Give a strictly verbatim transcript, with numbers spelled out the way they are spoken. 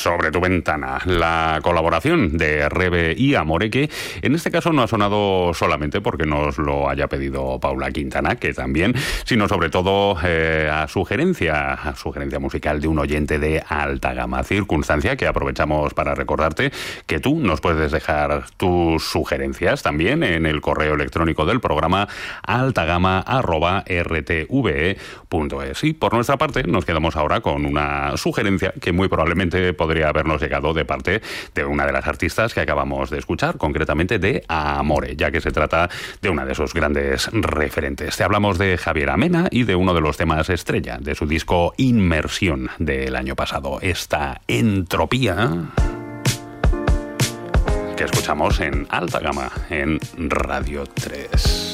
Sobre tu ventana, la colaboración de Rebe y Amore, que en este caso no ha sonado solamente porque nos lo haya pedido Paula Quintana, que también, sino sobre todo eh, a sugerencia, a sugerencia musical de un oyente de alta gama, circunstancia que aprovechamos para recordarte que tú nos puedes dejar tus sugerencias también en el correo electrónico del programa altagama arroba r t v e punto es. Y por nuestra parte nos quedamos ahora con una sugerencia que muy probablemente podría habernos llegado de parte de una de las artistas que acabamos de escuchar, concretamente de Amore, ya que se trata de una de sus grandes referentes. Te hablamos de Javiera Mena y de uno de los temas estrella de su disco Inmersión del año pasado, esta Entropía, que escuchamos en alta gama en Radio tres.